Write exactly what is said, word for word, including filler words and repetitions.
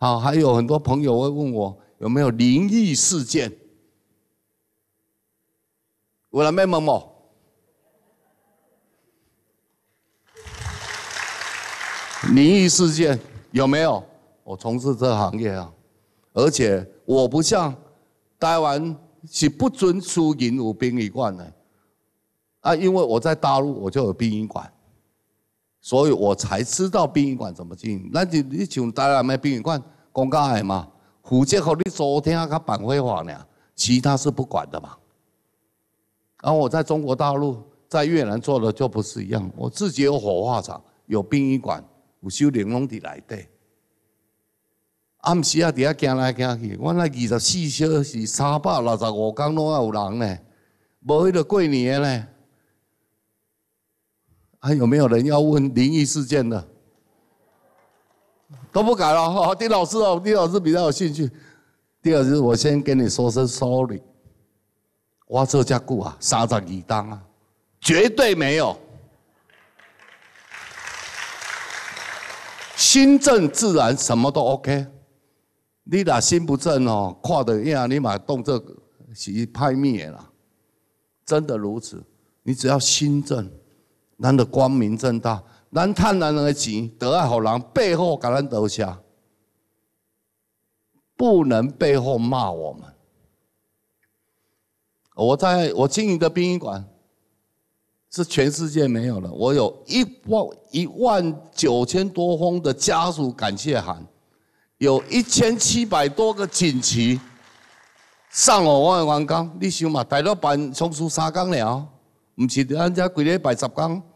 好，还有很多朋友会问我有没有灵异事件，有人要问我。 灵异事件有没有？我从事这行业啊，而且我不像台湾是不准私人有殡仪馆的啊，因为我在大陆我就有殡仪馆，所以我才知道殡仪馆怎么经营。那你你像台湾的殡仪馆，公家的嘛，负责给你租厅跟办会法呢，其他是不管的嘛。然后我在中国大陆、在越南做的就不是一样，我自己有火化场，有殡仪馆。 有收玲珑伫内底，暗时啊，伫遐行来行去。我那二十四小时、三百六十五天拢有人呢，无迄个过年呢。还有没有人要问灵异事件的？都不敢了。好，丁老师哦，丁老师比较有兴趣。第二就是我先跟你说声 sorry， 我做遮久啊，三十二档啊，绝对没有。 心正自然，什么都 OK。你若心不正哦，看到影你嘛动这个是拍灭啦，真的如此。你只要心正，咱的光明正大，咱赚咱的钱，得爱互人背后给咱得下，不能背后骂我们。我在我经营的殡仪馆。 是全世界没有的。我有一万一万九千多封的家属感谢函，有一千七百多个锦旗。上我我的员工，你想嘛，大陆办冲出三天了，唔是咱遮规礼拜十天，